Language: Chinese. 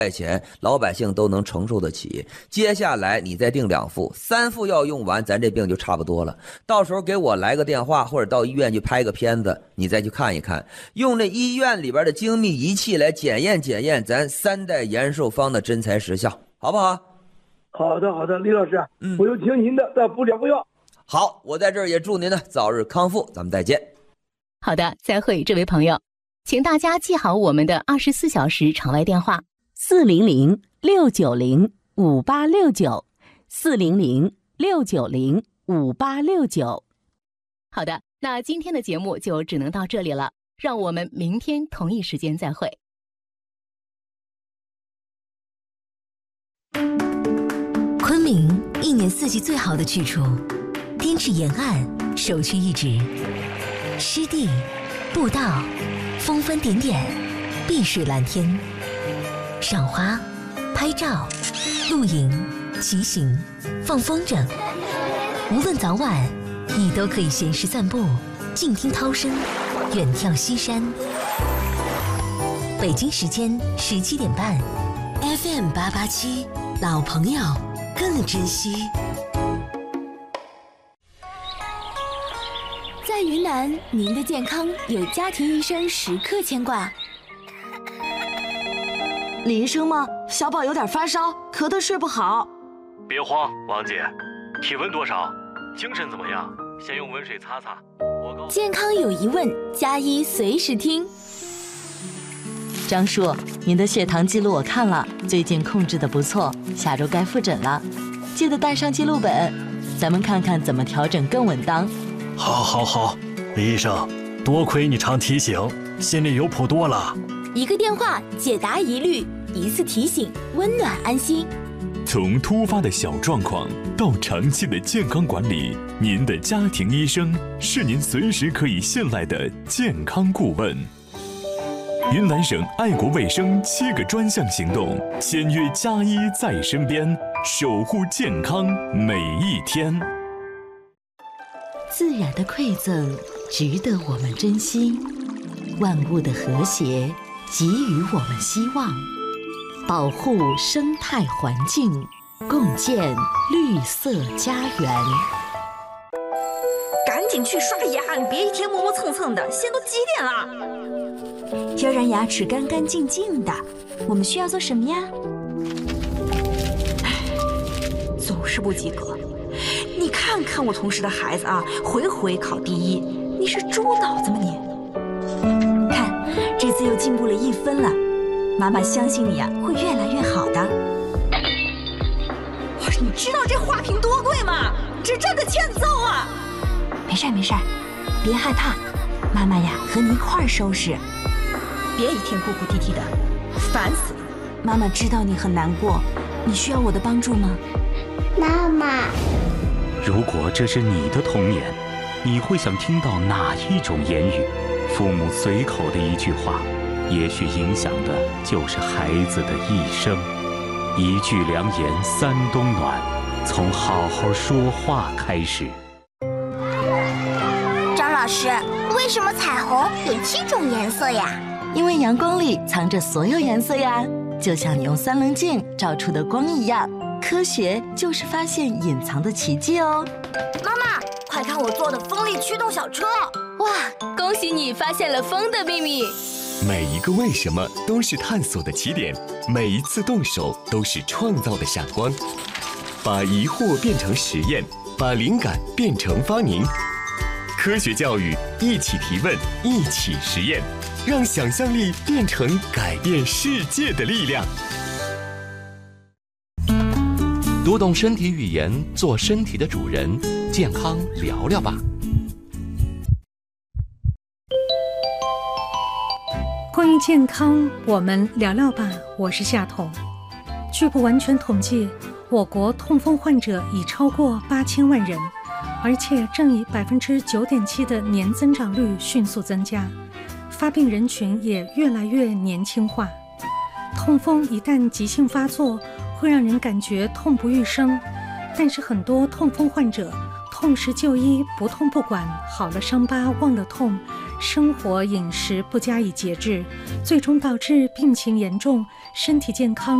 块钱老百姓都能承受得起。接下来你再订2副，3副药用完，咱这病就差不多了。到时候给我来个电话，或者到医院去拍个片子，你再去看一看，用这医院里边的精密仪器来检验咱3代延寿方的真材实效，好不好？ 好的，李老师，我就听您的，再补2副药。 好，我在这儿也祝您呢早日康复，咱们再见。 好的，再会，这位朋友，请大家记好我们的24小时场外电话：400-690-5869，400-690-5869。好的，那今天的节目就只能到这里了，让我们明天同一时间再会。 昆明1年4季最好的去处，滇池沿岸首屈一指，湿地、步道、峰峰点点，碧水蓝天，赏花、拍照、露营、骑行、放风筝，无论早晚，你都可以闲时散步，静听涛声，远眺西山。北京时间17点半 ，FM 887，老朋友更珍惜。 在云南，您的健康有家庭医生时刻牵挂。 李医生吗？小宝有点发烧，咳得睡不好。 别慌，王姐，体温多少？精神怎么样？先用温水擦擦。 健康有疑问，加医随时听。 张叔，您的血糖记录我看了，最近控制得不错，下周该复诊了，记得带上记录本，咱们看看怎么调整更稳当。 好，李医生，多亏你常提醒，心里有谱多了。 一个电话解答疑虑，一次提醒温暖安心。 从突发的小状况到长期的健康管理，您的家庭医生是您随时可以信赖的健康顾问。云南省爱国卫生7个专项行动，签约家医在身边，守护健康每一天。 自然的馈赠值得我们珍惜，万物的和谐给予我们希望，保护生态环境，共建绿色家园。 赶紧去刷牙，你别一天磨磨蹭蹭的，现在都几点了？ 要让牙齿干干净净的，我们需要做什么呀？ 总是不及格。你看看我同事的孩子啊，回回考第1，你是猪脑子吗你？ 看，这次又进步了1分了，妈妈相信你啊，会越来越好的。 你知道这花瓶多贵吗？这真的欠揍啊！ 没事，别害怕，妈妈呀和你一块儿收拾。 别一天哭哭啼啼的，烦死了。 妈妈知道你很难过，你需要我的帮助吗？ 妈妈， 如果这是你的童年，你会想听到哪一种言语？父母随口的一句话，也许影响的就是孩子的一生。一句良言3冬暖，从好好说话开始。 张老师，为什么彩虹有7种颜色呀？ 因为阳光里藏着所有颜色呀，就像你用3棱镜照出的光一样。科学就是发现隐藏的奇迹哦。 妈妈，快看我做的风力驱动小车！ 哇，恭喜你发现了风的秘密。 每一个为什么都是探索的起点，每一次动手都是创造的闪光。把疑惑变成实验，把灵感变成发明。科学教育，一起提问，一起实验，让想象力变成改变世界的力量。 读懂身体语言，做身体的主人，健康聊聊吧。 关于健康，我们聊聊吧。我是夏彤。据不完全统计，我国痛风患者已超过8000万人，而且正以9.7%的年增长率迅速增加，发病人群也越来越年轻化。痛风一旦急性发作，会让人感觉痛不欲生，但是很多痛风患者痛时就医，不痛不管，好了伤疤忘了痛，生活饮食不加以节制，最终导致病情严重， 身体健康